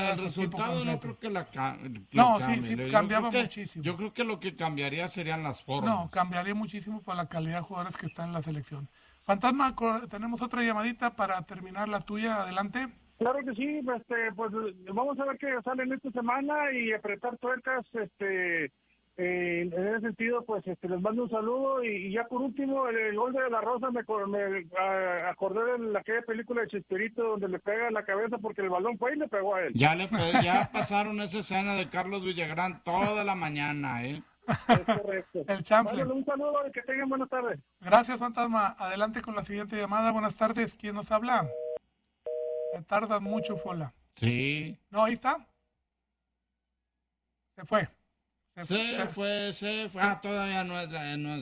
cambiara el su equipo resultado no completo. creo que lo No, sí, cambie. sí, cambiaba Yo muchísimo. creo que lo que cambiaría serían las No, formas. cambiaría muchísimo por la calidad de jugadores que están en la selección. Fantasma, tenemos otra llamadita para terminar la tuya. Adelante. Claro que sí, pues vamos a ver qué sale en esta semana y apretar tuercas, en ese sentido, pues les mando un saludo y ya por último, el gol de La Rosa acordé de aquella película de Chespirito donde le pega en la cabeza porque el balón fue y le pegó a él. Ya pasaron esa escena de Carlos Villagrán toda la mañana, ¿eh? Es correcto. El chanfle. Bueno, un saludo y que tengan buenas tardes. Gracias, Fantasma. Adelante con la siguiente llamada. Buenas tardes. ¿Quién nos habla? Me tarda mucho, Fola. Sí. No, ahí está. Se fue. Se fue. Ah, todavía no es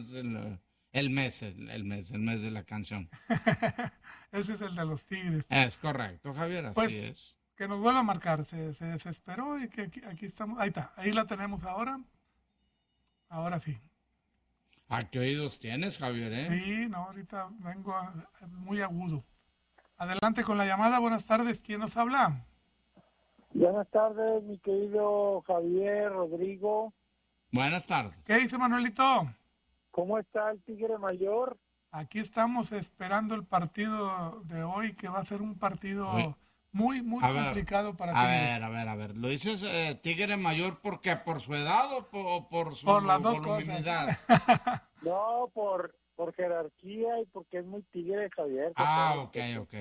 el mes de la canción. Ese es el de los Tigres. Es correcto, Javier, así Pues, es. que nos vuelva a marcar. Se desesperó y que aquí estamos. Ahí está. Ahí la tenemos ahora. Ahora sí. ¿A qué oídos tienes, Javier, Sí, no, ahorita vengo muy agudo. Adelante con la llamada. Buenas tardes. ¿Quién nos habla? Buenas tardes, mi querido Javier, Rodrigo. Buenas tardes. ¿Qué dice Manuelito? ¿Cómo está el Tigre Mayor? Aquí estamos esperando el partido de hoy, que va a ser un partido Uy. muy complicado para Tigres. A ver. ¿Lo dices Tigre Mayor porque por su edad o por su Por las dos voluminidad? No, por jerarquía y porque es muy Tigre, Javier. Ok.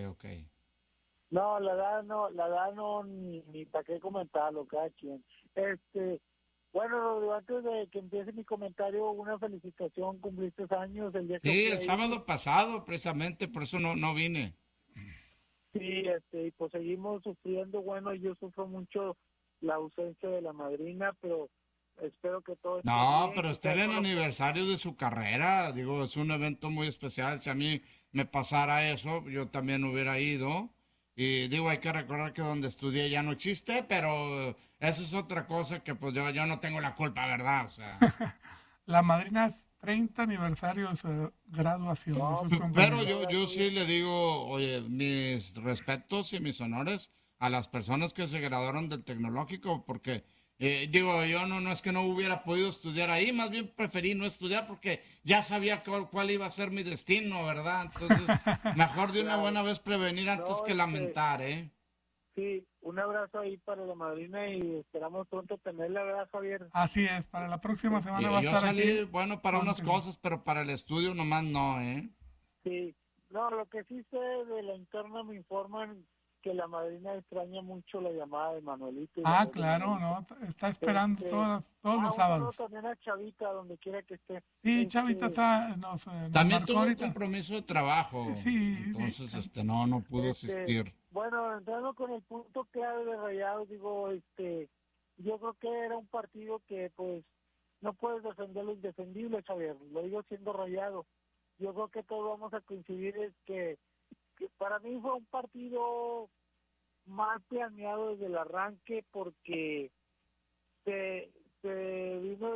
No, la edad no, ni para qué comentarlo, cada quien. Bueno, Rodrigo, antes de que empiece mi comentario, una felicitación, cumpliste años el día que Sí, fui el ahí. sábado pasado, precisamente, por eso no vine. Sí, y pues seguimos sufriendo. Bueno, yo sufro mucho la ausencia de la madrina, pero espero que todo esté No, bien, pero que está en sea el todo- aniversario de su carrera, digo, es un evento muy especial. Si a mí me pasara eso, yo también hubiera ido. Y digo, hay que recordar que donde estudié ya no existe, pero eso es otra cosa que pues yo no tengo la culpa, ¿verdad? O sea, La madrina es 30 aniversario de su graduación. No, de sus pero compañeros. yo sí le digo, oye, mis respetos y mis honores a las personas que se graduaron del tecnológico, porque digo, yo no es que no hubiera podido estudiar ahí, más bien preferí no estudiar porque ya sabía cuál iba a ser mi destino, ¿verdad? Entonces, mejor de una buena vez prevenir antes No, que lamentar, ¿eh? Sí, un abrazo ahí para la madrina y esperamos pronto tenerla, ¿verdad, Javier? Así es, para la próxima semana va a Yo estar salí, aquí. bueno, para unas contigo. cosas, pero para el estudio nomás no, ¿eh? Sí, no, lo que sí sé de la interna me informan que la madrina extraña mucho la llamada de Manuelito. Y la Ah, voz de claro, Manuelito. ¿no? Está esperando todos los Un saludo sábados. también a Chavita, donde quiera que esté. Sí, Chavita nos También marcó tuvo un ahorita. compromiso de trabajo, Sí, entonces, sí. no pudo asistir. Bueno, entrando con el punto clave de Rayados, digo, yo creo que era un partido que, pues, no puedes defender lo indefendible, Xavier, lo digo siendo Rayado. Yo creo que todos vamos a coincidir es que para mí fue un partido más planeado desde el arranque porque se vino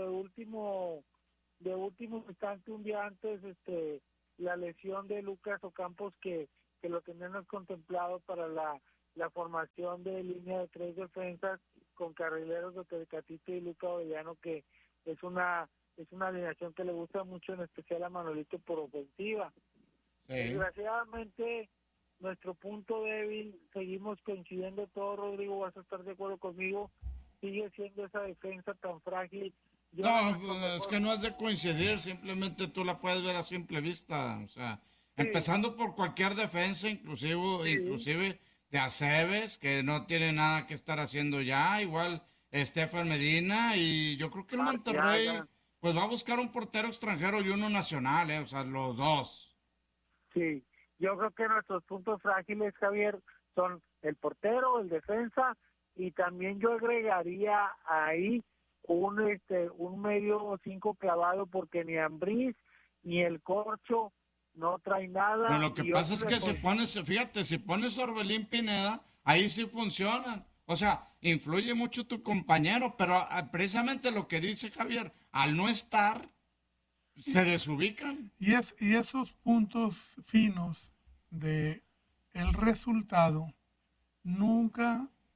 de último instante un día antes la lesión de Lucas Ocampos que lo teníamos contemplado para la formación de línea de 3 defensas con carrileros de Tecatito y Luca Orellano, que es una alineación que le gusta mucho, en especial a Manolito por ofensiva. Sí. Desgraciadamente, nuestro punto débil, seguimos coincidiendo todos, Rodrigo, vas a estar de acuerdo conmigo, sigue siendo esa defensa tan frágil. No, pues, es que no es de coincidir, simplemente tú la puedes ver a simple vista, o sea, empezando por cualquier defensa, inclusive de Aceves, que no tiene nada que estar haciendo ya, igual Estefan Medina, y yo creo que el Monterrey, pues va a buscar un portero extranjero y uno nacional, o sea, los dos. Sí, yo creo que nuestros puntos frágiles, Javier, son el portero, el defensa, y también yo agregaría ahí un medio 5 clavado, porque ni Ambriz ni el Corcho no trae nada. Pero lo que pasa es que si pones Orbelín Pineda, ahí sí funcionan. O sea, influye mucho tu compañero, pero precisamente lo que dice Javier, al no estar, se desubican. Y esos puntos finos de el resultado nunca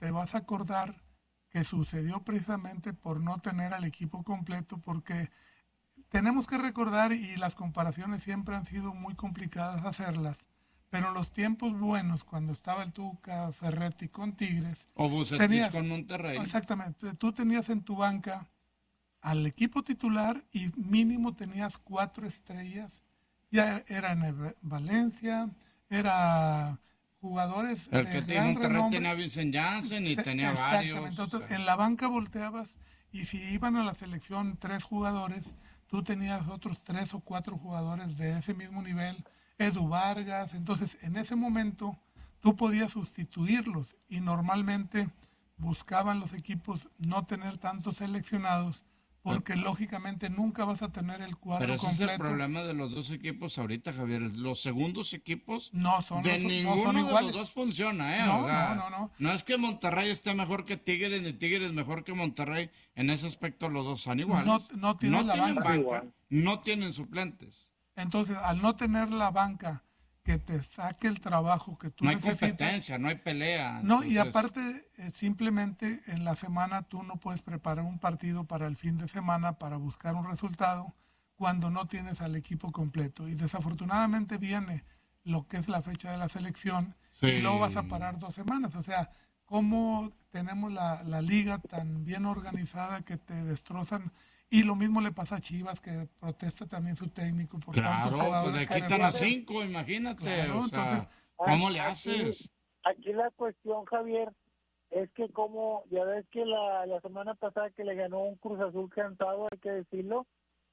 te vas a acordar que sucedió precisamente por no tener al equipo completo, porque tenemos que recordar, y las comparaciones siempre han sido muy complicadas hacerlas, pero en los tiempos buenos, cuando estaba el Tuca Ferretti con Tigres, O Bucetich con Monterrey. exactamente, tú tenías en tu banca al equipo titular y mínimo tenías 4 estrellas. Ya era en Valencia, era jugadores El de que tiene gran Monterrey renombre. tenía a Vincent Janssen y tenía Exactamente. varios. Entonces, O sea, en la banca volteabas y si iban a la selección 3 jugadores, tú tenías otros 3 o 4 jugadores de ese mismo nivel, Edu Vargas. Entonces, en ese momento, tú podías sustituirlos y normalmente buscaban los equipos no tener tantos seleccionados porque lógicamente nunca vas a tener el cuadro pero ese completo. es el problema de los dos equipos ahorita, Javier. Los segundos equipos No son, de no son ninguno de iguales. los dos funciona, ¿eh? No, O sea, no. No es que Monterrey esté mejor que Tigres, ni Tigres mejor que Monterrey. En ese aspecto los dos son iguales. No tienen la tienen banca. banca, no tienen suplentes. Entonces, al no tener la banca que te saque el trabajo que tú No hay necesitas. competencia, no hay pelea. No, y entonces- aparte, simplemente en la semana tú no puedes preparar un partido para el fin de semana para buscar un resultado cuando no tienes al equipo completo. Y desafortunadamente viene lo que es la fecha de la selección Sí. y luego vas a parar 2 semanas. O sea, cómo tenemos la liga tan bien organizada que te destrozan. Y lo mismo le pasa a Chivas, que protesta también su técnico por tantos Claro, pues jugadores le que quitan a refuerzan. 5, imagínate. Claro, o sea, entonces, ¿cómo le Aquí- haces? Aquí la cuestión, Javier, es que como ya ves que la semana pasada que le ganó un Cruz Azul cansado, hay que decirlo,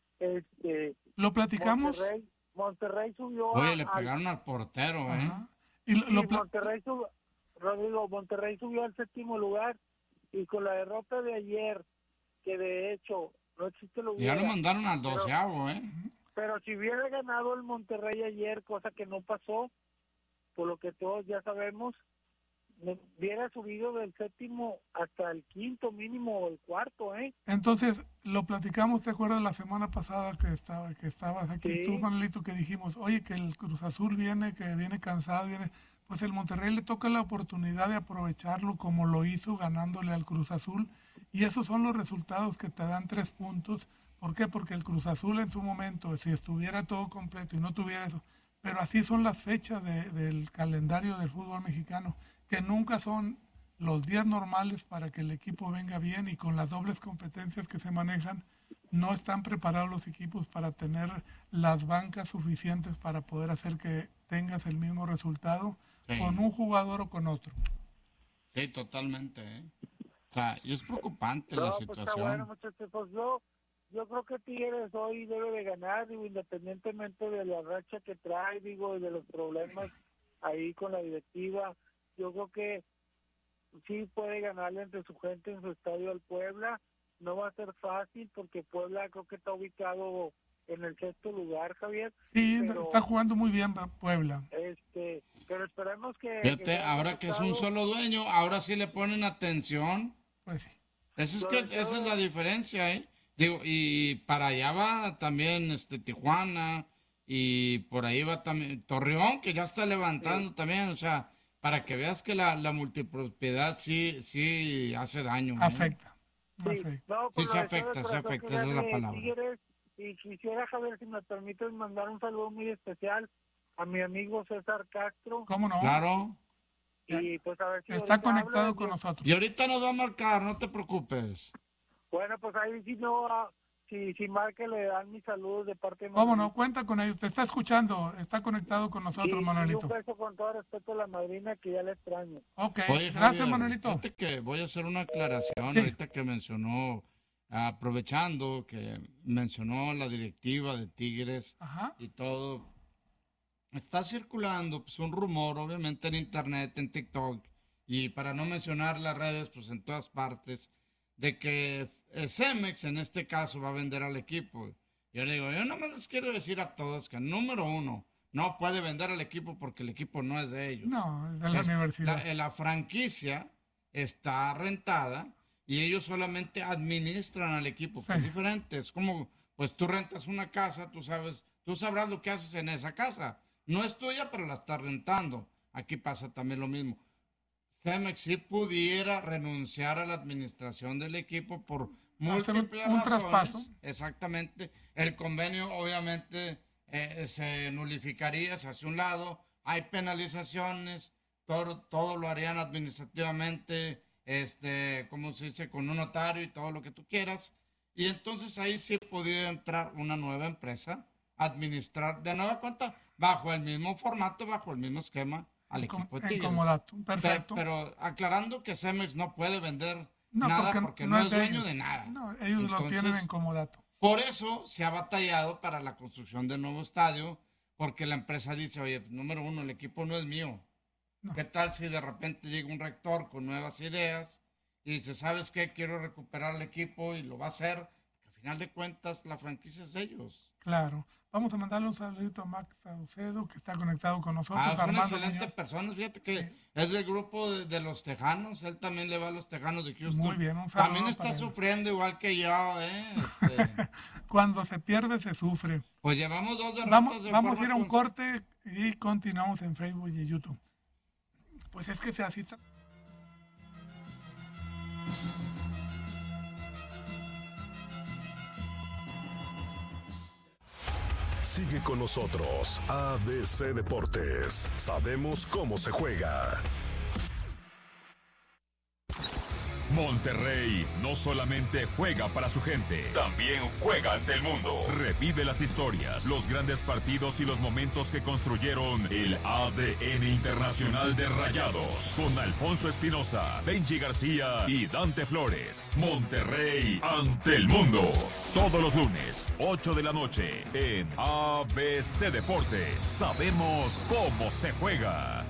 Lo platicamos. Monterrey subió Oye, le pegaron al portero, ¿eh? Ajá. Y lo pla- Monterrey subió al 7º lugar y con la derrota de ayer, que de hecho no existe lo Y ya lo mandaron al 12avo, ¿eh? pero si hubiera ganado el Monterrey ayer, cosa que no pasó, por lo que todos ya sabemos, hubiera subido del 7º hasta el 5º mínimo o el 4º, ¿eh? Entonces, lo platicamos, ¿te acuerdas la semana pasada que estabas aquí Sí. tú, Manuelito, que dijimos, oye, que el Cruz Azul que viene cansado, pues el Monterrey le toca la oportunidad de aprovecharlo como lo hizo ganándole al Cruz Azul, y esos son los resultados que te dan 3 puntos. ¿Por qué? Porque el Cruz Azul en su momento, si estuviera todo completo y no tuviera eso, pero así son las fechas del calendario del fútbol mexicano, que nunca son los días normales para que el equipo venga bien, y con las dobles competencias que se manejan, no están preparados los equipos para tener las bancas suficientes para poder hacer que tengas el mismo resultado Sí. con un jugador o con otro. Sí, totalmente, ¿eh? O sea, y es preocupante No, la pues está situación. bueno, muchachos. Pues yo creo que Tigres hoy debe de ganar, digo, independientemente de la racha que trae, digo, y de los problemas ahí con la directiva. Yo creo que sí puede ganarle entre su gente en su estadio al Puebla. No va a ser fácil porque Puebla creo que está ubicado en el 6º lugar, Javier. Sí, pero, está jugando muy bien Puebla. pero esperemos que... Fíjate, ahora que es un solo dueño, ahora sí le ponen atención. Pues sí. Esa es la diferencia, ¿eh? Digo, y para allá va también Tijuana, y por ahí va también Torreón, que ya está levantando también, o sea, para que veas que la multipropiedad sí hace daño, ¿eh? Afecta. Sí, Afecta. no, Sí por se lo afecta, deseo se del corazón afecta, que esa es la gane palabra. Tigres. Y quisiera, Javier, si me permites mandar un saludo muy especial a mi amigo César Castro. ¿Cómo no? Claro. Y pues a ver si Está ahorita conectado habla, con yo- nosotros. Y ahorita nos va a marcar, no te preocupes. Bueno, pues ahí si no, si marca le dan mis saludos de parte de ¿Cómo no? Manuelito. Cuenta con ellos. Te está escuchando. Está conectado con nosotros, Y Manuelito. un beso con todo respeto a la madrina que ya le extraño. Ok, Oye, gracias, Javier, Manuelito. fíjate que voy a hacer una aclaración Sí. ahorita que mencionó, aprovechando que mencionó la directiva de Tigres Ajá. y todo. Está circulando pues un rumor, obviamente en internet, en TikTok, y para no mencionar las redes, pues en todas partes, de que Cemex en este caso va a vender al equipo. Yo le digo, yo no me les quiero decir a todos que número uno, no puede vender al equipo porque el equipo no es de ellos. No, es de la universidad. La franquicia está rentada y ellos solamente administran al equipo. Pues Sí. diferente, es como, pues tú rentas una casa, tú sabrás lo que haces en esa casa. No es tuya, pero la estás rentando. Aquí pasa también lo mismo. Cemex sí pudiera renunciar a la administración del equipo por Hacer múltiples un razones. traspaso. Exactamente. El convenio obviamente se nulificaría, se hace un lado, hay penalizaciones, todo lo harían administrativamente, ¿cómo se dice? Con un notario y todo lo que tú quieras. Y entonces ahí sí podría entrar una nueva empresa, administrar de nueva cuenta, bajo el mismo formato, bajo el mismo esquema, al equipo de Tigres. Comodato, perfecto. Pero aclarando que Cemex no puede vender No, nada porque no es dueño ellos. de nada. No, ellos lo tienen en comodato. Por eso se ha batallado para la construcción del nuevo estadio, porque la empresa dice, oye, número uno, el equipo no es mío. No. ¿Qué tal si de repente llega un rector con nuevas ideas y dice, ¿sabes qué? Quiero recuperar el equipo y lo va a hacer. Al final de cuentas, la franquicia es de ellos. Claro. Vamos a mandarle un saludito a Max Saucedo, que está conectado con nosotros. Es una Armando excelente Muñoz. persona. Fíjate que es del grupo de los Tejanos. Él también le va a los Tejanos de Houston. Muy bien, un saludo También está para él. sufriendo igual que yo, Cuando se pierde, se sufre. Pues llevamos 2 derrotas Vamos a ir a un corte y continuamos en Facebook y YouTube. Pues es que se así. Sigue con nosotros, ABC Deportes. Sabemos cómo se juega. Monterrey no solamente juega para su gente, también juega ante el mundo. Revive las historias, los grandes partidos y los momentos que construyeron el ADN internacional de Rayados. Con Alfonso Espinosa, Benji García y Dante Flores. Monterrey ante el mundo. Todos los lunes, 8 de la noche, en ABC Deportes. Sabemos cómo se juega.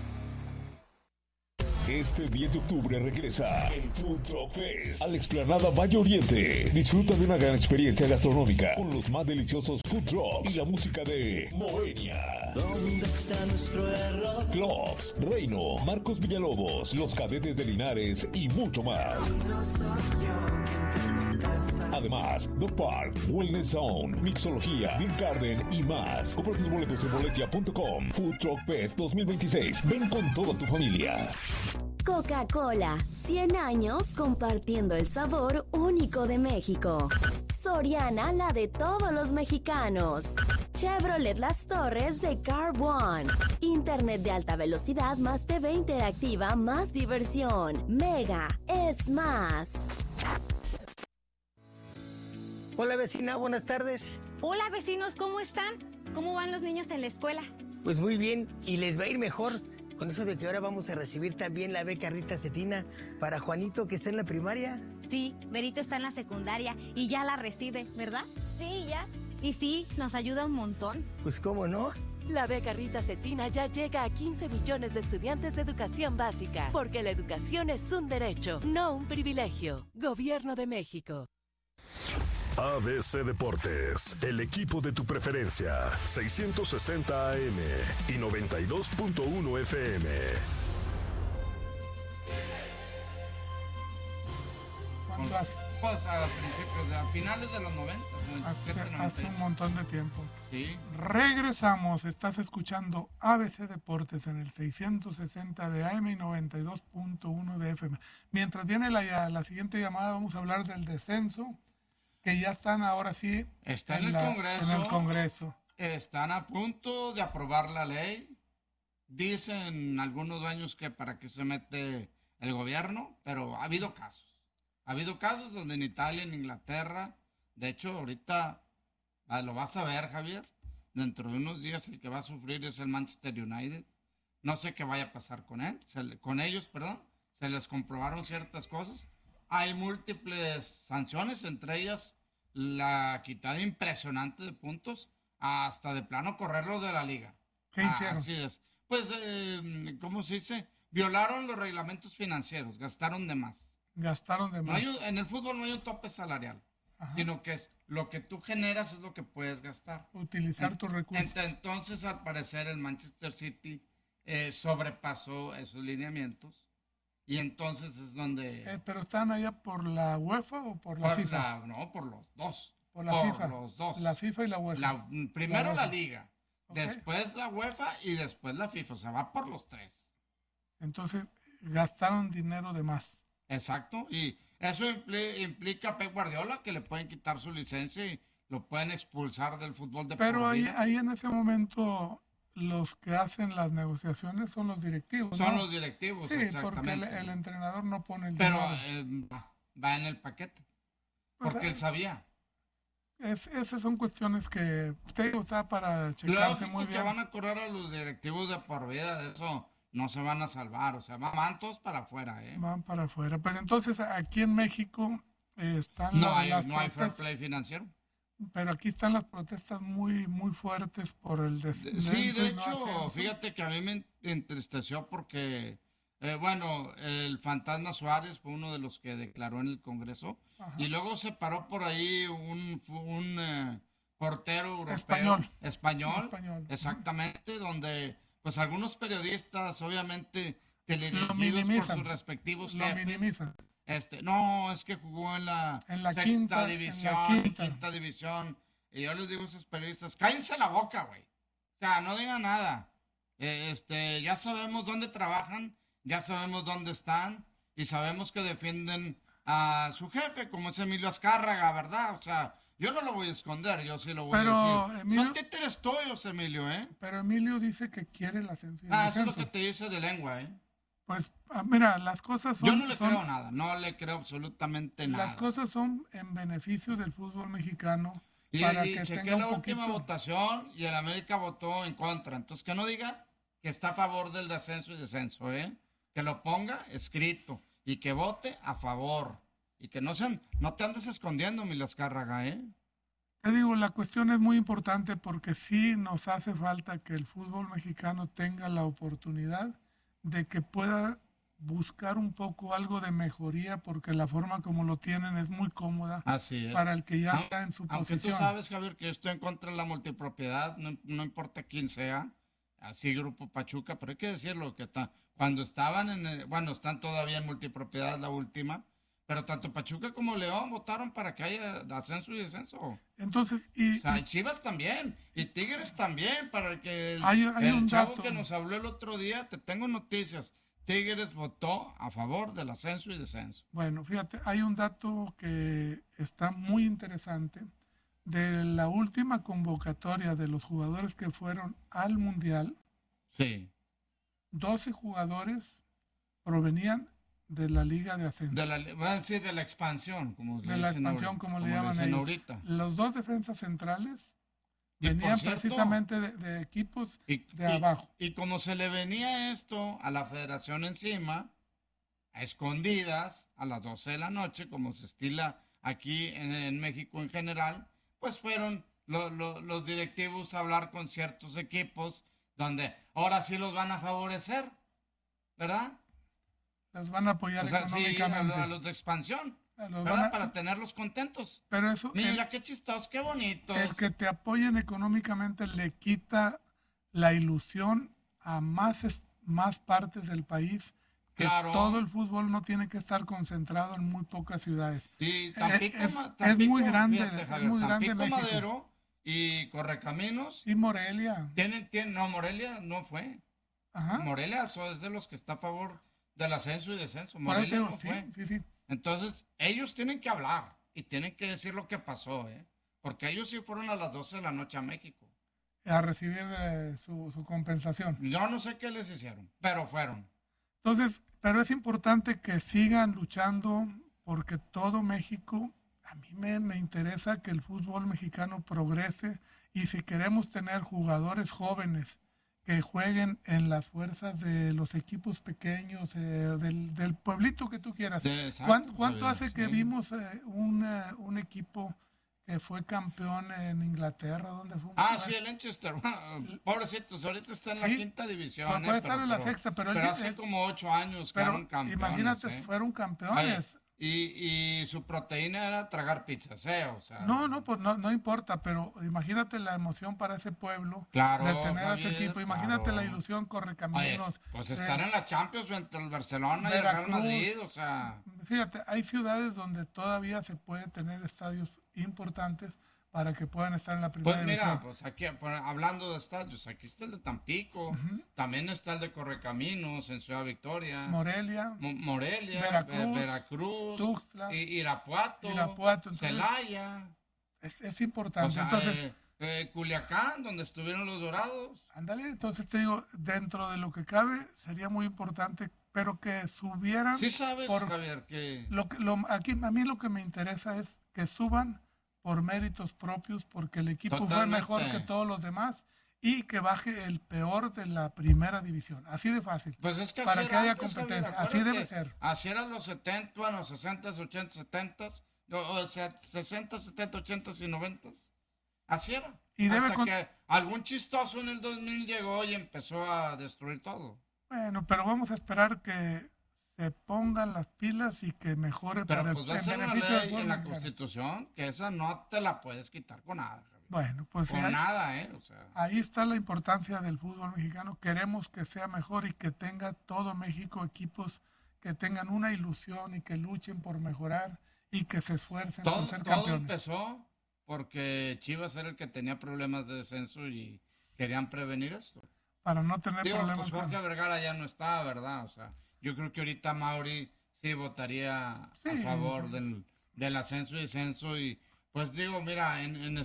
Este 10 de octubre regresa el Food Truck Fest a la explanada Valle Oriente. Disfruta de una gran experiencia gastronómica con los más deliciosos food trucks y la música de Moenia. ¿Dónde está nuestro error? Clubs, Reino, Marcos Villalobos, Los Cadetes de Linares y mucho más. Además, The Park, Wellness Zone, Mixología, Beer Garden y más. Compra tus boletos en boletia.com. Food Truck Fest 2026. Ven con toda tu familia. Coca-Cola, 100 años compartiendo el sabor único de México. Soriana, la de todos los mexicanos. Chevrolet Las Torres de Car One. Internet de alta velocidad más TV interactiva más diversión. Mega es más. Hola vecina, buenas tardes. Hola vecinos, ¿cómo están? ¿Cómo van los niños en la escuela? Pues muy bien, y les va a ir mejor. Con eso de que ahora vamos a recibir también la beca Rita Cetina para Juanito, que está en la primaria. Sí, Berito está en la secundaria y ya la recibe, ¿verdad? Sí, ya. Y sí, nos ayuda un montón. Pues cómo no. La beca Rita Cetina ya llega a 15 millones de estudiantes de educación básica, porque la educación es un derecho, no un privilegio. Gobierno de México. ABC Deportes, el equipo de tu preferencia, 660 AM y 92.1 FM. Pues a principios, a finales de los 90. Hace un montón de tiempo. Sí. Regresamos, estás escuchando ABC Deportes en el 660 de AM y 92.1 de FM. Mientras viene la siguiente llamada, vamos a hablar del descenso, que ya están ahora sí Está en el Congreso. Están a punto de aprobar la ley. Dicen algunos dueños que para qué se mete el gobierno, pero ha habido casos. Ha habido casos donde en Italia, en Inglaterra, de hecho ahorita lo vas a ver, Javier, dentro de unos días el que va a sufrir es el Manchester United. No sé qué vaya a pasar con ellos, se les comprobaron ciertas cosas. Hay múltiples sanciones, entre ellas la quitada impresionante de puntos, hasta de plano correrlos de la liga. ¿Qué hicieron? Así es. Pues, ¿cómo se dice? Violaron los reglamentos financieros, gastaron de más. En el fútbol no hay un tope salarial, sino que es lo que tú generas es lo que puedes gastar. Utilizar tus recursos. Entonces, al parecer, el Manchester City sobrepasó esos lineamientos. Y entonces es donde... ¿Pero están allá por la UEFA o por la FIFA? No, por los dos. Por la FIFA. Los dos. La FIFA y la UEFA. Primero la Liga, después la UEFA y después la FIFA. O sea, va por los tres. Entonces, gastaron dinero de más. Exacto, y eso implica a Pep Guardiola que le pueden quitar su licencia y lo pueden expulsar del fútbol de Pero por ahí vida. en ese momento los que hacen las negociaciones son los directivos. Son ¿no? los directivos, sí, exactamente. porque el entrenador no pone el Pero dinero. va en el paquete, Pues, porque él sabía. Esas son cuestiones que usted está para checarse Lógico muy que bien. van a correr a los directivos de por vida, de eso no se van a salvar, o sea, van todos para afuera, ¿eh? Van para afuera. Pero entonces aquí en México están No hay las fair protestas, play financiero. pero aquí están las protestas muy muy fuertes por el descenso. Sí, de y no hecho, ascenso. fíjate que a mí me entristeció porque, bueno, el Fantasma Suárez fue uno de los que declaró en el Congreso. Ajá. Y luego se paró por ahí un portero europeo. Español. Exactamente, donde pues algunos periodistas, obviamente, Lo teledirigidos por minimizan. sus respectivos Lo jefes. minimizan. No, es que jugó en la sexta quinta división, en la quinta división. Y yo les digo a esos periodistas, cállense la boca, güey. O sea, no digan nada. Ya sabemos dónde trabajan, ya sabemos dónde están y sabemos que defienden a su jefe, como es Emilio Azcárraga, ¿verdad? O sea, yo no lo voy a esconder, yo sí lo voy a decir. Emilio, son títeres tuyos, Emilio, ¿eh? Pero Emilio dice que quiere el ascenso. y el Eso es lo descenso. que te dice de lengua, ¿eh? Pues, mira, las cosas son... Yo no le creo nada, no le creo absolutamente nada. Las cosas son en beneficio del fútbol mexicano. Y para y que chequé tenga la un última poquito... votación y el América votó en contra. Entonces, que no diga que está a favor del ascenso y descenso, ¿eh? Que lo ponga escrito y que vote a favor. Y que no te andes escondiendo, Emilio Azcárraga, ¿eh? Te digo, la cuestión es muy importante porque sí nos hace falta que el fútbol mexicano tenga la oportunidad de que pueda buscar un poco algo de mejoría porque la forma como lo tienen es muy cómoda. Así es. Para el que ya está en su Aunque posición. tú sabes, Javier, que yo estoy en contra de la multipropiedad, no importa quién sea, así Grupo Pachuca, pero hay que decirlo, que cuando estaban están todavía en multipropiedad la última, pero tanto Pachuca como León votaron para que haya ascenso y descenso. Entonces, o sea, Chivas también, y Tigres también, para que hay el un chavo dato que nos habló el otro día, te tengo noticias, Tigres votó a favor del ascenso y descenso. Bueno, fíjate, hay un dato que está muy interesante. De la última convocatoria de los jugadores que fueron al Mundial, sí. 12 jugadores provenían de la Liga de Ascenso. De la expansión, como de la expansión, como le llaman ellos. Ahorita. Los dos defensas centrales Y venían por cierto, precisamente de equipos de abajo. Y como se le venía esto a la federación encima, a escondidas, a las 12 de la noche, como se estila aquí en México en general, pues fueron los directivos a hablar con ciertos equipos donde ahora sí los van a favorecer, ¿verdad? Los van a apoyar económicamente. Sí, a los de expansión, ¿verdad? Para tenerlos contentos. Pero eso... Mira, qué chistosos, qué bonitos. El que te apoyen económicamente le quita la ilusión a más partes del país. Que todo el fútbol no tiene que estar concentrado en muy pocas ciudades. Sí, Tampico, es muy grande, fíjate, Javier, es muy grande Tampico, México. Madero y Correcaminos. Y Morelia. No, Morelia no fue. Ajá. Morelia es de los que está a favor del ascenso y descenso. Morelia no fue. Sí. Entonces, ellos tienen que hablar y tienen que decir lo que pasó, ¿eh? Porque ellos sí fueron a las 12 de la noche a México. A recibir su compensación. Yo no sé qué les hicieron, pero fueron. Entonces, pero es importante que sigan luchando porque todo México, a mí me interesa que el fútbol mexicano progrese y si queremos tener jugadores jóvenes que jueguen en las fuerzas de los equipos pequeños, del pueblito que tú quieras. ¿Cuánto hace que vimos un equipo que fue campeón en Inglaterra? ¿Dónde fue? Sí, el Leicester. Pobrecitos, ahorita está en la quinta división. Puede estar en la sexta, pero hace como 8 años quedaron campeones. Imagínate, fueron campeones. Y su proteína era tragar pizzas, o sea. No, pues no importa, pero imagínate la emoción para ese pueblo de tener a su equipo. Imagínate la ilusión Correcaminos. Pues estar en la Champions entre el Barcelona y el Real Madrid, o sea. Fíjate, hay ciudades donde todavía se puede tener estadios importantes para que puedan estar en la primera división. Pues aquí, hablando de estadios, aquí está el de Tampico, también está el de Correcaminos en Ciudad Victoria, Morelia, Veracruz, Tuxtla, Irapuato, Celaya. Es importante. O sea, entonces, Culiacán, donde estuvieron los Dorados. Ándale, entonces te digo, dentro de lo que cabe, sería muy importante, pero que subieran. Sí sabes, Javier, que... Aquí a mí lo que me interesa es que suban por méritos propios, porque el equipo Totalmente. fue mejor que todos los demás, y que baje el peor de la primera división. Así de fácil. Pues es que para así que haya antes, competencia. Javier, así debe ser. Así eran los 70, bueno, 60, 80, 70, 60, 70, 80 y 90. Así era. Y hasta que algún chistoso en el 2000 llegó y empezó a destruir todo. Bueno, pero vamos a esperar que se pongan las pilas y que mejore pero para pues va a ser una ley en la Constitución que esa no te la puedes quitar con nada. Bueno, pues con nada, o sea. Ahí está la importancia del fútbol mexicano. Queremos que sea mejor y que tenga todo México equipos que tengan una ilusión y que luchen por mejorar y que se esfuercen por ser campeones. Todo empezó porque Chivas era el que tenía problemas de descenso y querían prevenir esto. Para no tener problemas. Pues Jorge Vergara ya no está, ¿verdad? O sea, yo creo que ahorita Mauri sí votaría a favor del ascenso y descenso. Y pues digo, mira,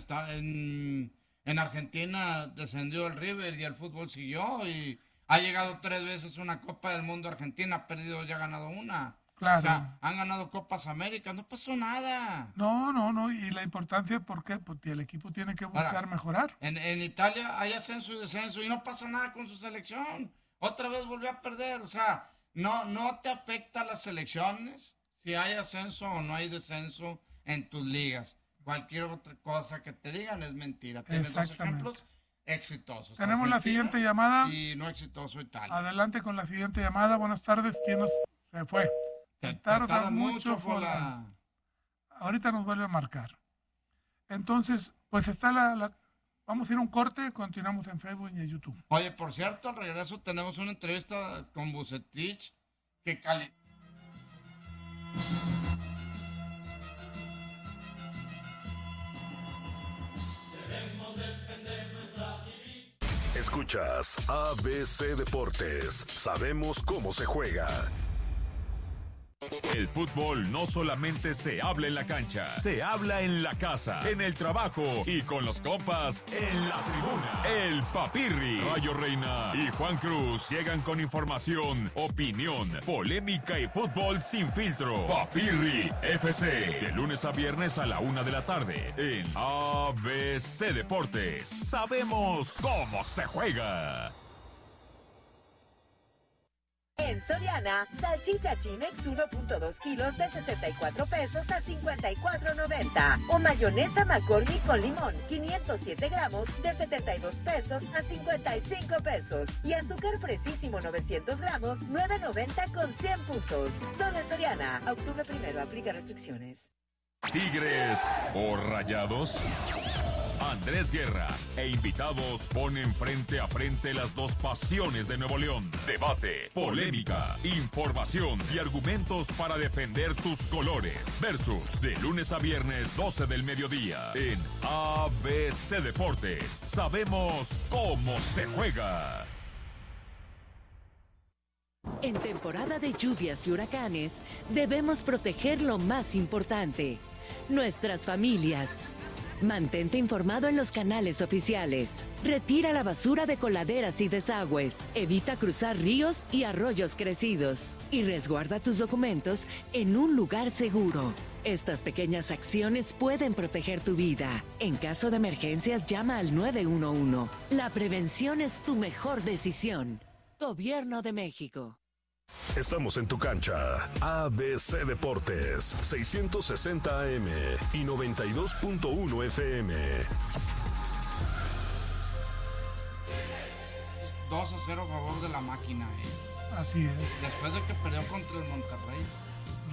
en Argentina descendió el River y el fútbol siguió y ha llegado 3 veces una Copa del Mundo Argentina, ha perdido y ha ganado una. Claro. O sea, han ganado Copas América, no pasó nada. No, y la importancia, ¿por qué? Porque el equipo tiene que buscar mejorar. En Italia hay ascenso y descenso y no pasa nada con su selección. Otra vez volvió a perder, o sea, no te afecta a las selecciones si hay ascenso o no hay descenso en tus ligas. Cualquier otra cosa que te digan es mentira. Tienes 2 ejemplos exitosos. Tenemos la siguiente llamada. Y no exitoso Italia. Adelante con la siguiente llamada. Buenas tardes. ¿Quién se fue? Te tarda mucho, Fola. Ahorita nos vuelve a marcar. Entonces, pues está vamos a ir a un corte, continuamos en Facebook y en YouTube. Oye, por cierto, al regreso tenemos una entrevista con Vucetich que Escuchas ABC Deportes. Sabemos cómo se juega. El fútbol no solamente se habla en la cancha, se habla en la casa, en el trabajo y con los compas en la tribuna. El Papirri, Rayo Reina y Juan Cruz llegan con información, opinión, polémica y fútbol sin filtro. Papirri FC, de lunes a viernes a la 1 de la tarde en ABC Deportes. Sabemos cómo se juega. En Soriana, salchicha Chimex 1.2 kilos de 64 pesos a 54.90. O mayonesa McCormick con limón, 507 gramos de 72 pesos a 55 pesos. Y azúcar Precisísimo 900 gramos, 9.90 con 100 puntos. Solo en Soriana. Octubre 1, aplica restricciones. Tigres o Rayados. Andrés Guerra e invitados ponen frente a frente las dos pasiones de Nuevo León. Debate, polémica, información y argumentos para defender tus colores. Versus de lunes a viernes 12 del mediodía en ABC Deportes. Sabemos cómo se juega. En temporada de lluvias y huracanes, debemos proteger lo más importante, nuestras familias. Mantente informado en los canales oficiales. Retira la basura de coladeras y desagües. Evita cruzar ríos y arroyos crecidos. Y resguarda tus documentos en un lugar seguro. Estas pequeñas acciones pueden proteger tu vida. En caso de emergencias, llama al 911. La prevención es tu mejor decisión. Gobierno de México. Estamos en tu cancha. ABC Deportes, 660 AM y 92.1 FM. 2-0 a favor de la máquina, Así es. Después de que perdió contra el Monterrey.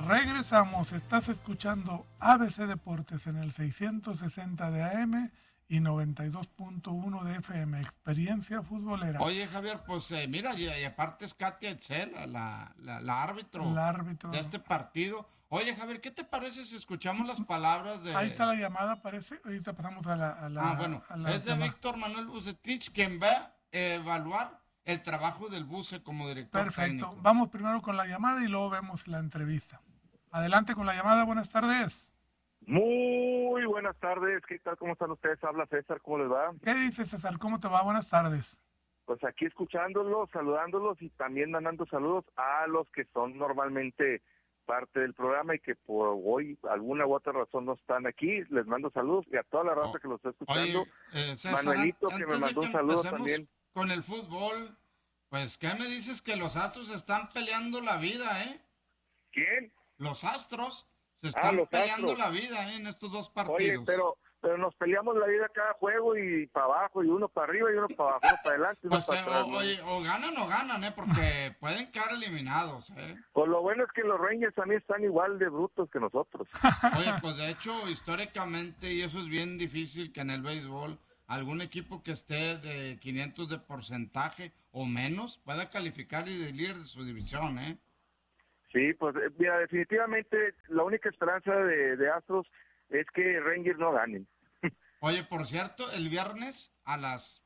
Regresamos. Estás escuchando ABC Deportes en el 660 de AM y 92.1 de FM, experiencia futbolera. Oye, Javier, pues mira, y aparte es Katia Etzel, la árbitro, de este partido. Oye, Javier, ¿qué te parece si escuchamos las palabras de... Ahí está la llamada, parece. Ahorita pasamos a la bueno, a la es de llamada. Víctor Manuel Bucetich, quien va a evaluar el trabajo del Buce como director Perfecto. técnico. Vamos primero con la llamada y luego vemos la entrevista. Adelante con la llamada, buenas tardes. Muy buenas tardes, ¿qué tal? ¿Cómo están ustedes? Habla César, ¿cómo les va? ¿Qué dices, César? ¿Cómo te va? Buenas tardes. Pues aquí escuchándolos, saludándolos y también mandando saludos a los que son normalmente parte del programa y que por hoy, alguna u otra razón, no están aquí. Les mando saludos y a toda la raza que los está escuchando. Oye, César, Manuelito, que me mandó un saludo también. Con el fútbol, pues, ¿qué me dices? Que los Astros están peleando la vida, ¿eh? ¿Quién? Los Astros se están peleando la vida, en estos dos partidos. Oye, pero nos peleamos la vida cada juego y para abajo, y uno para arriba y uno para abajo, uno para adelante y uno Pues para atrás. o ganan, porque pueden quedar eliminados, Pues lo bueno es que los Rangers también están igual de brutos que nosotros. Oye, pues de hecho, históricamente, y eso es bien difícil que en el béisbol, algún equipo que esté de 500 de porcentaje o menos pueda calificar y de líder de su división, Sí, pues mira, definitivamente la única esperanza de Astros es que Rangers no ganen. Oye, por cierto, el viernes a las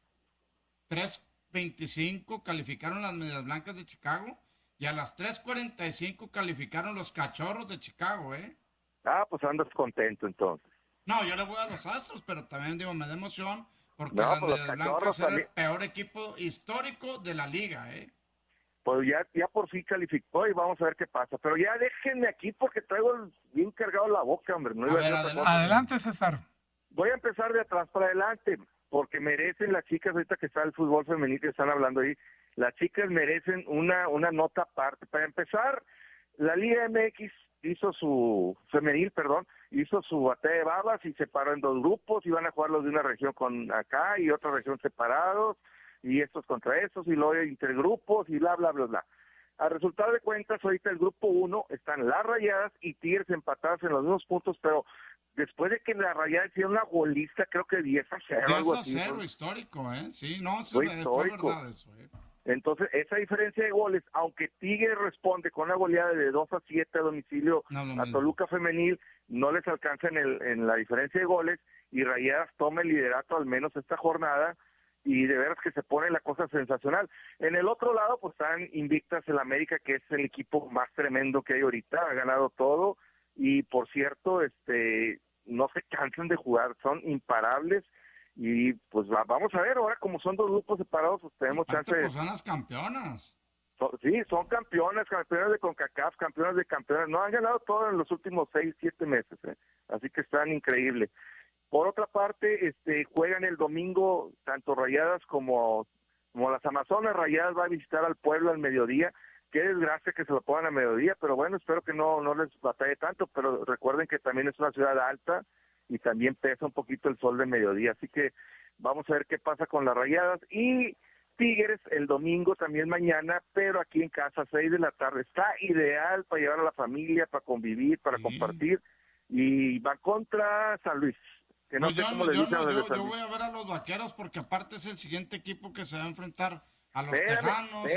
3:25 calificaron las Medias Blancas de Chicago y a las 3:45 calificaron los Cachorros de Chicago, Ah, pues andas contento entonces. No, yo le voy a los Astros, pero también digo, me da emoción porque No, las pues los Medias Cachorros Blancas era también. el peor equipo histórico de la liga, Pues ya por fin calificó y vamos a ver qué pasa. Pero ya déjenme aquí porque traigo bien cargado la boca, hombre. No iba a decir otra cosa. Adelante, César. Voy a empezar de atrás para adelante, porque merecen las chicas, ahorita que está el fútbol femenino que están hablando ahí, las chicas merecen una nota aparte. Para empezar, la Liga MX hizo su batalla de babas y separó en dos grupos, y van a jugar los de una región con acá y otra región separados, y estos contra estos, y luego intergrupos, y bla, bla, bla, bla. Al resultado de cuentas, ahorita el grupo 1 están las Rayadas y Tigres empatadas en los mismos puntos, pero después de que la Rayadas hicieron una golista, creo que 10-0, algo así. 10-0, histórico, Sí, no, Fue fue histórico. verdad eso, Entonces, esa diferencia de goles, aunque Tigres responde con una goleada de 2-7 a domicilio a Toluca Femenil, no les alcanza en la diferencia de goles, y Rayadas toma el liderato al menos esta jornada, y de veras que se pone la cosa sensacional. En el otro lado, pues están invictas el América, que es el equipo más tremendo que hay ahorita, ha ganado todo, y por cierto, no se cansan de jugar, son imparables, y pues vamos a ver, ahora como son dos grupos separados, pues tenemos chance pues son las campeonas. Sí, son campeonas de CONCACAF, campeonas de campeonas, no han ganado todo en los últimos 6-7 meses, así que están increíbles. Por otra parte, juegan el domingo tanto Rayadas como las Amazonas. Rayadas va a visitar al Pueblo al mediodía. Qué desgracia que se lo pongan a mediodía, pero bueno, espero que no les batalle tanto, pero recuerden que también es una ciudad alta y también pesa un poquito el sol de mediodía, así que vamos a ver qué pasa con las Rayadas. Y Tigres el domingo, también mañana, pero aquí en casa, 6 de la tarde. Está ideal para llevar a la familia, para convivir, para compartir, y va contra San Luis. Que no sé cómo le dicen a los de San Yo Luis. voy a ver a los Vaqueros porque aparte es el siguiente equipo que se va a enfrentar a los Espérame, Tejanos.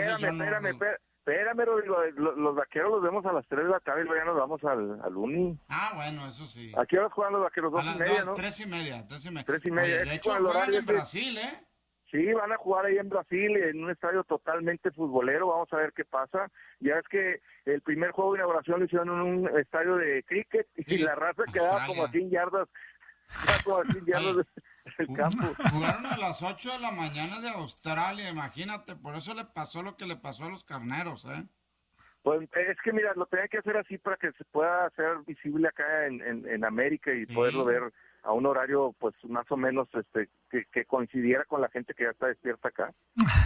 Espérame, Rodrigo, los Vaqueros los vemos a las 3 de la tarde y luego ya nos vamos al Uni. Ah, bueno, eso sí. ¿A qué horas juegan los Vaqueros? 2:30, ¿no? 3:30. 3:30. Oye, de hecho, juegan en Brasil, Sí, van a jugar ahí en Brasil, en un estadio totalmente futbolero. Vamos a ver qué pasa. Ya es que el primer juego de inauguración lo hicieron en un estadio de cricket y la raza quedaba como a 100 yardas. Del campo. Jugaron a las 8 de la mañana de Australia, imagínate. Por eso le pasó lo que le pasó a los carneros, Pues es que mira, lo tenían que hacer así para que se pueda hacer visible acá en América y poderlo ver a un horario pues más o menos que coincidiera con la gente que ya está despierta acá.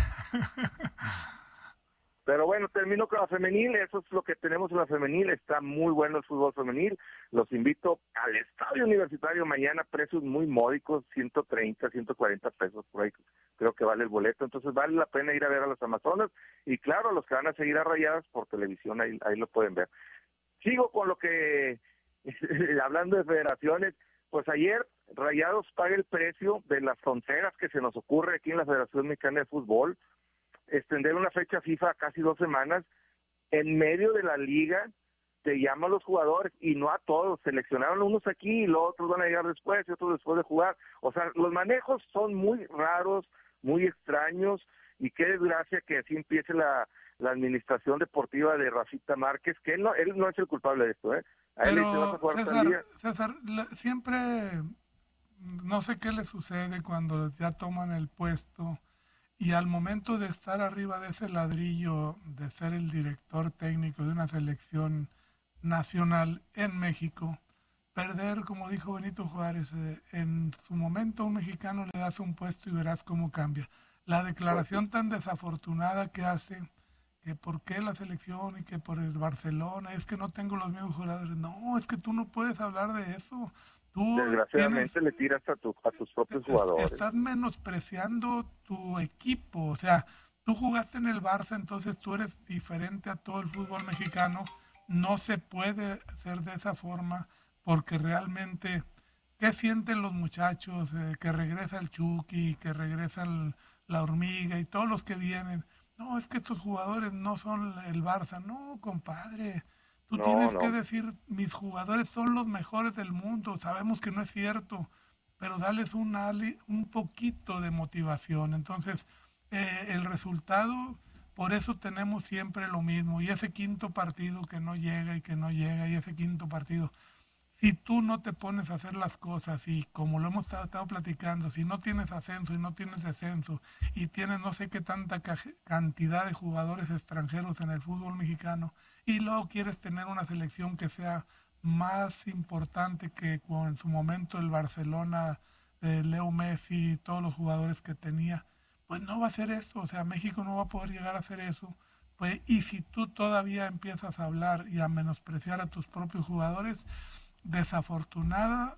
Pero bueno, termino con la femenil, eso es lo que tenemos en la femenil, está muy bueno el fútbol femenil, los invito al Estadio Universitario mañana, precios muy módicos, 130, 140 pesos por ahí, creo que vale el boleto, entonces vale la pena ir a ver a las Amazonas, y claro, los que van a seguir a Rayadas por televisión, ahí lo pueden ver. Sigo con lo que, hablando de federaciones, pues ayer Rayados paga el precio de las fronteras que se nos ocurre aquí en la Federación Mexicana de Fútbol, extender una fecha FIFA a casi 2 semanas, en medio de la liga te llaman los jugadores y no a todos, seleccionaron unos aquí y los otros van a llegar después y otros después de jugar. O sea, los manejos son muy raros, muy extraños, y qué desgracia que así empiece la administración deportiva de Rafita Márquez, que él no es el culpable de esto, ¿eh? A él le dice, vas a jugar tal día. César, siempre no sé qué le sucede cuando ya toman el puesto y al momento de estar arriba de ese ladrillo, de ser el director técnico de una selección nacional en México, perder, como dijo Benito Juárez, en su momento a un mexicano le das un puesto y verás cómo cambia. La declaración tan desafortunada que hace, que por qué la selección y que por el Barcelona, es que no tengo los mismos jugadores. No, es que tú no puedes hablar de eso. Tú desgraciadamente le tiras a tus propios jugadores. Estás menospreciando tu equipo. O sea, tú jugaste en el Barça, entonces tú eres diferente a todo el fútbol mexicano. No se puede hacer de esa forma porque realmente, ¿qué sienten los muchachos? Que regresa el Chucky, que regresa la Hormiga y todos los que vienen. No, es que estos jugadores no son el Barça. No, compadre. Tú tienes que decir, mis jugadores son los mejores del mundo. Sabemos que no es cierto, pero dales un poquito de motivación. Entonces, el resultado, por eso tenemos siempre lo mismo. Y ese quinto partido que no llega y que no llega, y ese quinto partido. Si tú no te pones a hacer las cosas y como lo hemos estado platicando, si no tienes ascenso y no tienes descenso y tienes no sé qué tanta cantidad de jugadores extranjeros en el fútbol mexicano y luego quieres tener una selección que sea más importante que en su momento el Barcelona, Leo Messi y todos los jugadores que tenía, pues no va a ser eso. O sea, México no va a poder llegar a hacer eso. Pues, y si tú todavía empiezas a hablar y a menospreciar a tus propios jugadores, desafortunada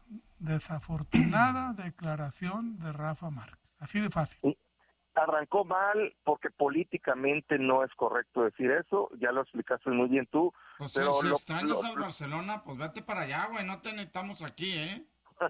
declaración de Rafa Márquez. Así de fácil. Arrancó mal porque políticamente no es correcto decir eso, ya lo explicaste muy bien tú. Pues pero si extrañas al Barcelona, pues vete para allá, güey, no te necesitamos aquí, ¿eh?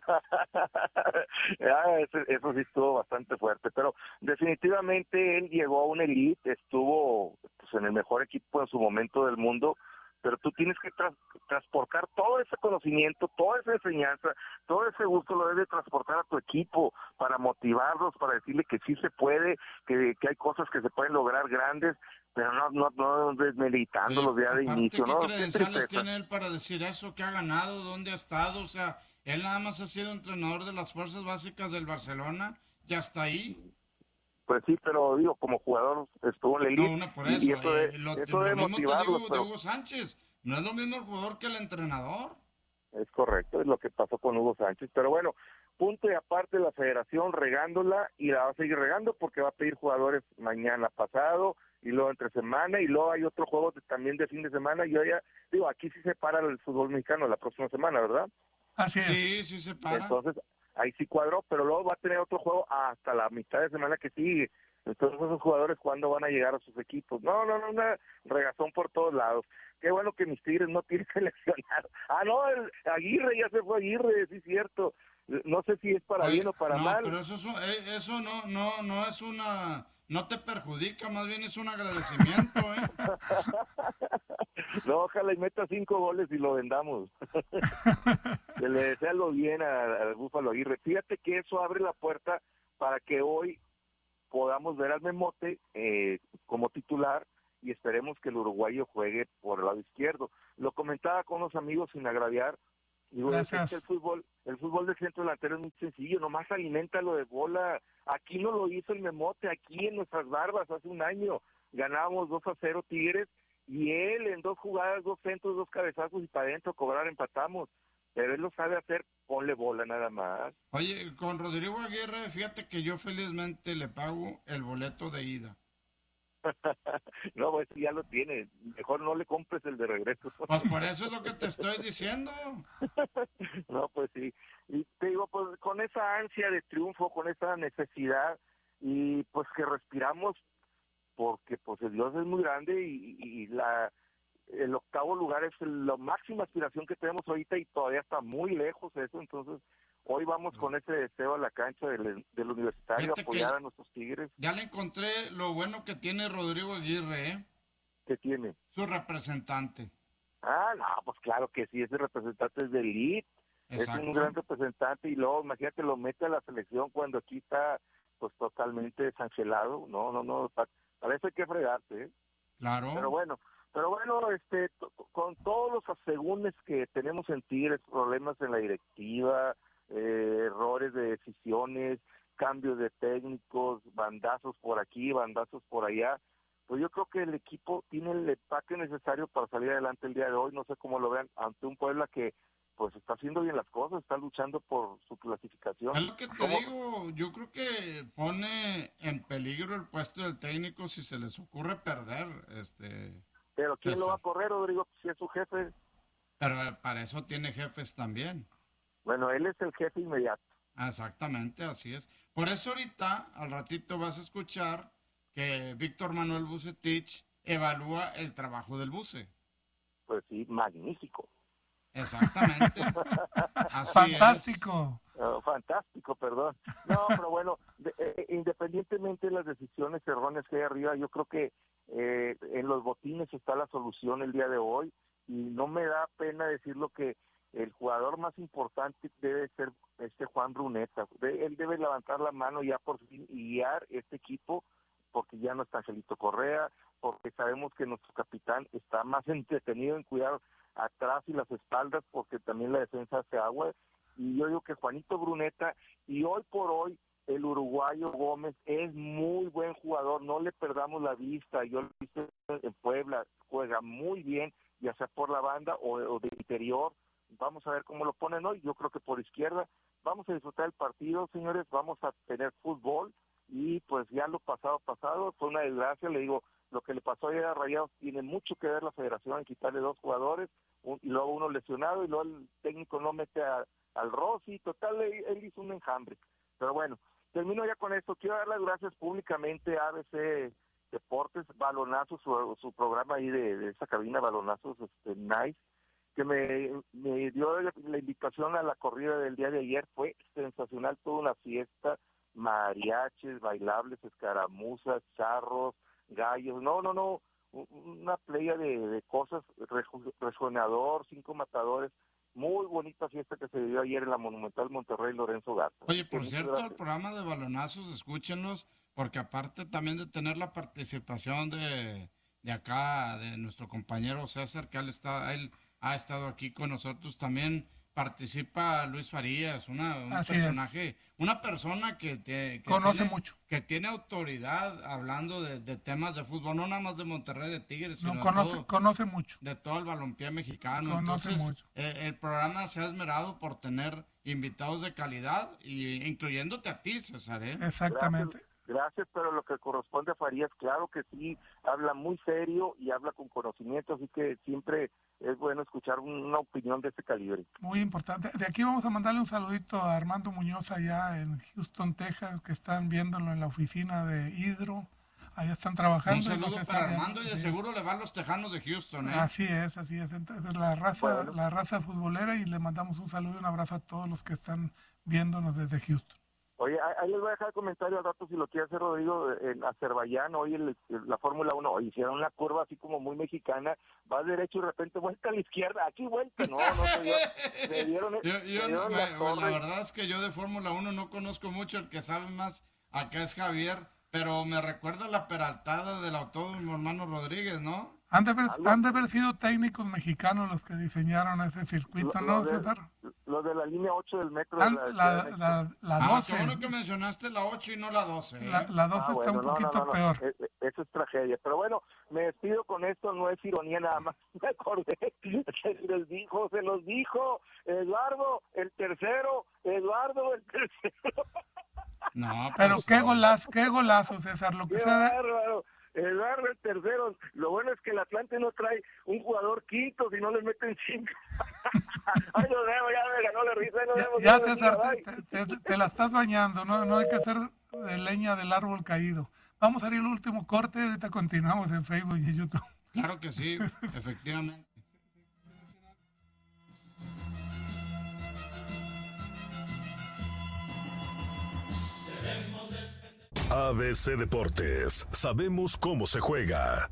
Eso sí estuvo bastante fuerte, pero definitivamente él llegó a una elite, estuvo pues, en el mejor equipo en su momento del mundo, pero tú tienes que transportar todo ese conocimiento, toda esa enseñanza, todo ese gusto lo debes transportar a tu equipo para motivarlos, para decirle que sí se puede, que hay cosas que se pueden lograr grandes, pero no desmeditándolos ya de inicio, ¿no? ¿Qué credenciales tiene él para decir eso? ¿Qué ha ganado? ¿Dónde ha estado? O sea, él nada más ha sido entrenador de las fuerzas básicas del Barcelona, ya está ahí. Pues sí, pero digo, como jugador estuvo en la elite. No, por eso. Y eso debe motivarlos. Pero... de Hugo Sánchez, no es lo mismo el jugador que el entrenador. Es correcto, es lo que pasó con Hugo Sánchez. Pero bueno, punto y aparte, la federación regándola y la va a seguir regando porque va a pedir jugadores mañana pasado y luego entre semana y luego hay otro juego también de fin de semana. Y yo ya digo, aquí sí se para el fútbol mexicano la próxima semana, ¿verdad? Así es. Sí se para. Entonces, ahí sí cuadró, pero luego va a tener otro juego hasta la mitad de semana que sigue. Entonces esos jugadores, ¿cuándo van a llegar a sus equipos? No, una regazón por todos lados. Qué bueno que mis Tigres no tienen seleccionado. No, Aguirre, ya se fue Aguirre, sí es cierto. No sé si es para bien o para mal. Pero eso no es una... No te perjudica, más bien es un agradecimiento, ¿eh? No, ojalá y meta 5 goles y lo vendamos. Que le desea lo bien al Búfalo Aguirre. Fíjate que eso abre la puerta para que hoy podamos ver al Memote como titular y esperemos que el uruguayo juegue por el lado izquierdo. Lo comentaba con unos amigos sin agraviar. Digo, es que el fútbol del centro delantero es muy sencillo, nomás aliméntalo de bola. Aquí no lo hizo el Memote, aquí en nuestras barbas hace un año ganábamos 2-0 Tigres y él en 2 jugadas, 2 centros, 2 cabezazos y para adentro cobrar empatamos. Pero él lo sabe hacer, ponle bola nada más. Oye, con Rodrigo Aguirre, fíjate que yo felizmente le pago el boleto de ida. No, pues ya lo tiene. Mejor no le compres el de regreso. Pues por eso es lo que te estoy diciendo. No, pues sí. Y te digo, pues con esa ansia de triunfo, con esa necesidad, y pues que respiramos, porque pues el Dios es muy grande y el 8º lugar es la máxima aspiración que tenemos ahorita y todavía está muy lejos eso, entonces hoy vamos con ese deseo a la cancha del Universitario, Fíjate apoyar que a nuestros Tigres. Ya le encontré lo bueno que tiene Rodrigo Aguirre, ¿eh? ¿Qué tiene? Su representante. Ah, no, pues claro que sí, ese representante es de elite, Exacto. es un gran representante, y luego imagínate, lo mete a la selección cuando aquí está pues totalmente desangelado. No, para eso hay que fregarse, ¿eh? Claro. Pero bueno, con todos los asegúnes que tenemos en Tigres, problemas en la directiva, errores de decisiones, cambios de técnicos, bandazos por aquí, bandazos por allá, pues yo creo que el equipo tiene el empaque necesario para salir adelante el día de hoy. No sé cómo lo vean ante un Puebla que pues está haciendo bien las cosas, está luchando por su clasificación. Es lo que te digo, yo creo que pone en peligro el puesto del técnico si se les ocurre perder. Pero ¿quién lo va a correr, Rodrigo, si es su jefe? Pero para eso tiene jefes también. Bueno, él es el jefe inmediato. Exactamente, así es. Por eso ahorita, al ratito vas a escuchar que Víctor Manuel Bucetich evalúa el trabajo del Buce. Pues sí, magnífico. Exactamente. Así fantástico. Fantástico, perdón. No, pero bueno, independientemente de las decisiones erróneas que hay arriba, yo creo que en los botines está la solución el día de hoy, y no me da pena decirlo que el jugador más importante debe ser Juan Bruneta. Él debe levantar la mano ya por fin y guiar este equipo, porque ya no está Angelito Correa, porque sabemos que nuestro capitán está más entretenido en cuidar atrás y las espaldas, porque también la defensa hace agua. Y yo digo que Juanito Bruneta, y hoy por hoy el uruguayo Gómez es muy buen jugador, no le perdamos la vista. Yo lo he visto en Puebla, juega muy bien, ya sea por la banda o de interior. Vamos a ver cómo lo ponen hoy. Yo creo que por izquierda vamos a disfrutar el partido, señores, vamos a tener fútbol, y pues ya lo pasado fue una desgracia. Le digo, lo que le pasó ayer a Rayados tiene mucho que ver la federación en quitarle 2 jugadores, y luego uno lesionado, y luego el técnico no mete al Rossi. Total, él hizo un enjambre. Pero bueno, termino ya con esto. Quiero dar las gracias públicamente a ABC Deportes, Balonazos, su programa ahí de esa cabina, Balonazos Nice, que me dio la invitación a la corrida del día de ayer. Fue sensacional, toda una fiesta, mariachis, bailables, escaramuzas, charros, gallos, una playa de cosas, resonador, 5 matadores. Muy bonita fiesta que se dio ayer en la Monumental Monterrey Lorenzo Garza. Oye, por cierto, el programa de Balonazos, escúchenlos, porque aparte también de tener la participación de acá, de nuestro compañero César, que él ha estado aquí con nosotros, también participa Luis Farías, una persona que conoce mucho, que tiene autoridad hablando de temas de fútbol, no nada más de Monterrey, de Tigres, sino conoce mucho de todo el balompié mexicano. Conoce mucho. El programa se ha esmerado por tener invitados de calidad, incluyéndote a ti, César, ¿eh? Exactamente. Gracias, pero lo que corresponde a Farías, claro que sí, habla muy serio y habla con conocimiento, así que siempre es bueno escuchar una opinión de este calibre. Muy importante. De aquí vamos a mandarle un saludito a Armando Muñoz allá en Houston, Texas, que están viéndolo en la oficina de Hidro. Allá están trabajando. Un saludo para Armando, y de seguro le van los Tejanos de Houston, ¿eh? Así es. Entonces, la raza futbolera, y le mandamos un saludo y un abrazo a todos los que están viéndonos desde Houston. Oye, ahí les voy a dejar el comentario al rato si lo quiere hacer Rodrigo. En Azerbaiyán, hoy la Fórmula 1, hicieron una curva así como muy mexicana, vas derecho y de repente vuelta a la izquierda, aquí vuelta, se dieron la verdad es que yo de Fórmula 1 no conozco mucho, el que sabe más acá es Javier, pero me recuerda la peraltada del autódromo Hermano Rodríguez, ¿no? Han de haber sido técnicos mexicanos los que diseñaron ese circuito, ¿no, César? Los de la línea 8 del metro. La 12. Qué bueno que mencionaste la 8 y no la 12. ¿eh? La 12 está un poquito peor. Eso es tragedia. Pero bueno, me despido con esto, no es ironía nada más. Me acordé, se los dijo. Eduardo, el tercero. No, pero qué golazo, César, lo que qué bárbaro. Eduardo el tercero. Lo bueno es que el Atlante no trae un jugador quinto, si no le meten 5. Ay, no, ya me ganó la risa. Ya, César, te la estás bañando, no hay que hacer de leña del árbol caído. Vamos a ir al último corte, ahorita continuamos en Facebook y YouTube. Claro que sí, efectivamente. ABC Deportes, sabemos cómo se juega.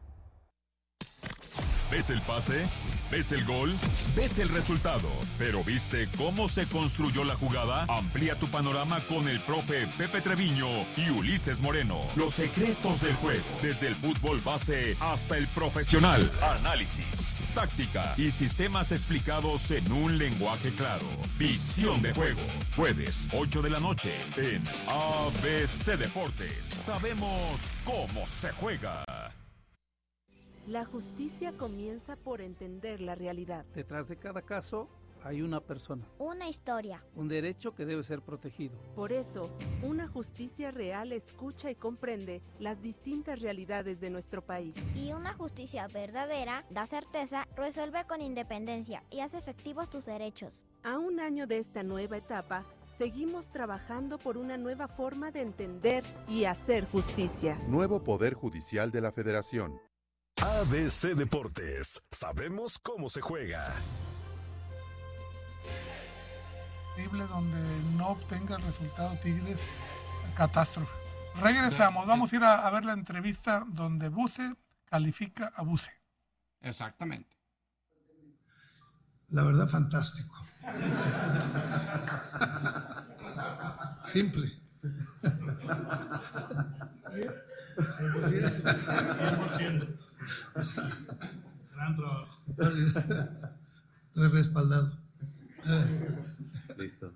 ¿Ves el pase? ¿Ves el gol? ¿Ves el resultado? ¿Pero viste cómo se construyó la jugada? Amplía tu panorama con el profe Pepe Treviño y Ulises Moreno. Los secretos del juego, desde el fútbol base hasta el profesional. Análisis, táctica y sistemas explicados en un lenguaje claro. Visión de juego. Jueves, 8 de la noche en ABC Deportes. Sabemos cómo se juega. La justicia comienza por entender la realidad. Detrás de cada caso hay una persona. Una historia. Un derecho que debe ser protegido. Por eso, una justicia real escucha y comprende las distintas realidades de nuestro país. Y una justicia verdadera da certeza, resuelve con independencia y hace efectivos tus derechos. A un año de esta nueva etapa, seguimos trabajando por una nueva forma de entender y hacer justicia. Nuevo Poder Judicial de la Federación. ABC Deportes, sabemos cómo se juega. Donde no obtenga el resultado Tigres, catástrofe. Regresamos, vamos a ir a ver la entrevista donde Buse califica a Buse. Exactamente. La verdad, fantástico. Simple. 100%. Gran trabajo. Estoy respaldado. Listo.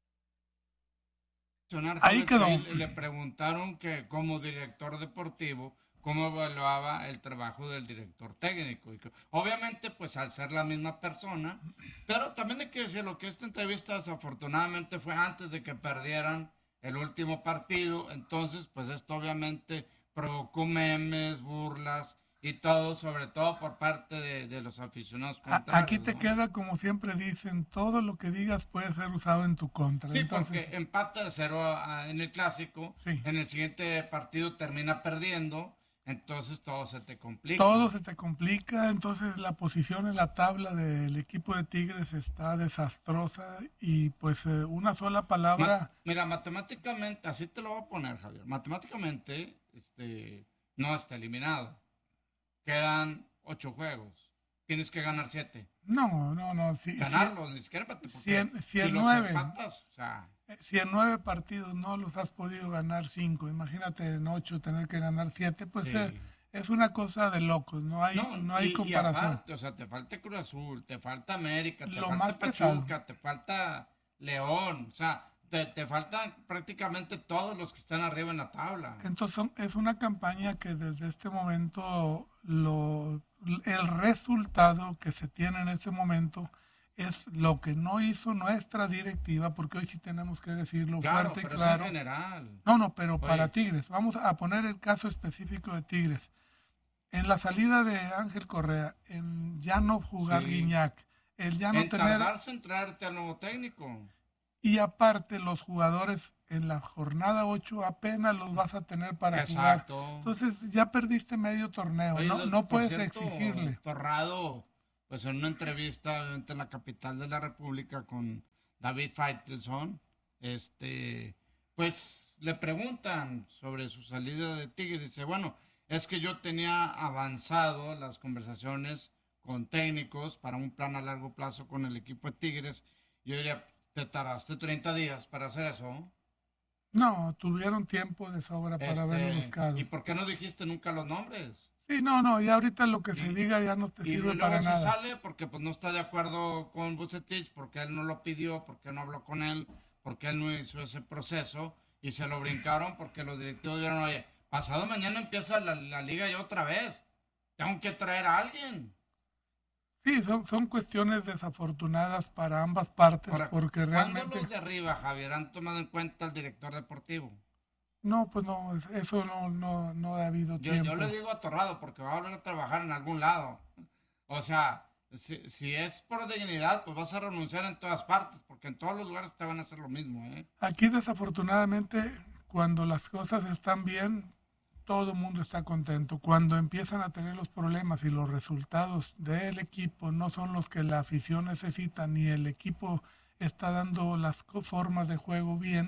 Ahí quedó. Le preguntaron que como director deportivo, cómo evaluaba el trabajo del director técnico. Y que, obviamente, pues al ser la misma persona, pero también hay que decirlo que esta entrevista desafortunadamente fue antes de que perdieran el último partido, entonces pues esto obviamente provocó memes, burlas y todo, sobre todo por parte de los aficionados contrarios. Aquí te queda, como siempre dicen, todo lo que digas puede ser usado en tu contra. Sí, entonces, porque empata 0 en el clásico, sí. En el siguiente partido termina perdiendo, entonces todo se te complica. Todo se te complica, entonces la posición en la tabla del equipo de Tigres está desastrosa y pues una sola palabra... Mira, matemáticamente, así te lo voy a poner, Javier, matemáticamente no está eliminado. Quedan 8 juegos. Tienes que ganar 7. No. Ganarlos, ni siquiera porque si en los 9, empatas, o sea... Si en 9 partidos no los has podido ganar 5, imagínate en 8 tener que ganar 7, pues sí. Es una cosa de locos, no hay comparación. Y aparte, o sea, te falta Cruz Azul, te falta América, te falta Pachuca, te falta León, o sea... Te faltan prácticamente todos los que están arriba en la tabla. Entonces es una campaña que desde este momento el resultado que se tiene en este momento es lo que no hizo nuestra directiva, porque hoy sí tenemos que decirlo fuerte y claro. Es en general. Pero para Tigres, vamos a poner el caso específico de Tigres. En la salida de Ángel Correa, en ya no jugar Guiñac, el ya no tener... tardarse en traerte al nuevo técnico. Y aparte los jugadores en la jornada 8 apenas los vas a tener para jugar. Entonces ya perdiste medio torneo, no puedes exigirle. Torrado, pues en una entrevista en la capital de la República con David Faitelson, pues le preguntan sobre su salida de Tigres. Dice, bueno, es que yo tenía avanzado las conversaciones con técnicos para un plan a largo plazo con el equipo de Tigres. Yo diría, ¿te tardaste 30 días para hacer eso? No, tuvieron tiempo de sobra para haberlo buscado. ¿Y por qué no dijiste nunca los nombres? Sí, no, y ahorita lo que se diga ya no te sirve para nada. Y luego se sale porque pues no está de acuerdo con Vucetich, porque él no lo pidió, porque no habló con él, porque él no hizo ese proceso, y se lo brincaron porque los directivos dijeron, oye, pasado mañana empieza la liga ya otra vez, tengo que traer a alguien. Sí, son cuestiones desafortunadas para ambas partes. Ahora, porque realmente... ¿cuándo los de arriba, Javier, han tomado en cuenta al director deportivo? No, pues no, eso no ha habido tiempo. Yo le digo a Torrado porque va a volver a trabajar en algún lado. O sea, si es por dignidad, pues vas a renunciar en todas partes, porque en todos los lugares te van a hacer lo mismo, ¿eh? Aquí desafortunadamente, cuando las cosas están bien, todo el mundo está contento. Cuando empiezan a tener los problemas y los resultados del equipo no son los que la afición necesita, ni el equipo está dando las formas de juego bien,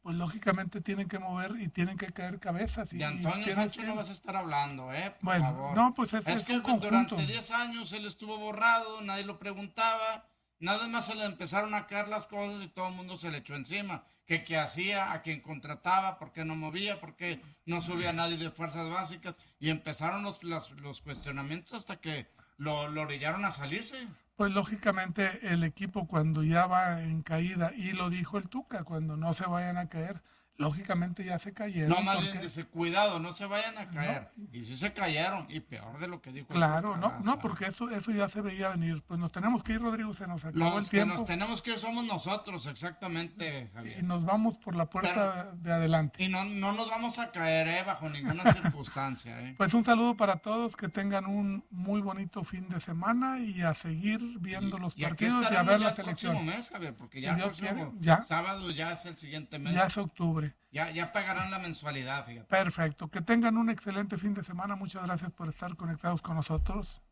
pues lógicamente tienen que mover y tienen que caer cabezas. De Antonio Sancho no vas a estar hablando, por bueno, favor. no, pues es que un conjunto. Durante 10 años él estuvo borrado, nadie lo preguntaba, nada más se le empezaron a caer las cosas y todo el mundo se le echó encima. ¿Qué hacía? ¿A quién contrataba? ¿Por qué no movía? ¿Por qué no subía a nadie de fuerzas básicas? Y empezaron los cuestionamientos hasta que lo orillaron a salirse. Pues lógicamente el equipo cuando ya va en caída, y lo dijo el Tuca, cuando no se vayan a caer, lógicamente ya se cayeron. No, más bien dice, cuidado, no se vayan a caer. No. Y sí se cayeron, y peor de lo que dijo claro, el Tuca. No, porque eso ya se veía venir. Pues nos tenemos que ir, Rodrigo, se nos acabó el tiempo. Los que nos tenemos que ir somos nosotros, exactamente, Javier. Y nos vamos por la puerta de adelante. Y no nos vamos a caer, bajo ninguna circunstancia. Pues un saludo para todos, que tengan un muy bonito fin de semana y a seguir viendo los partidos y a ver la selección. El próximo mes, Javier, porque ya, Dios quiere, sábado ya es el siguiente mes. Ya es octubre. Ya pagarán la mensualidad, fíjate. Perfecto. Que tengan un excelente fin de semana. Muchas gracias por estar conectados con nosotros.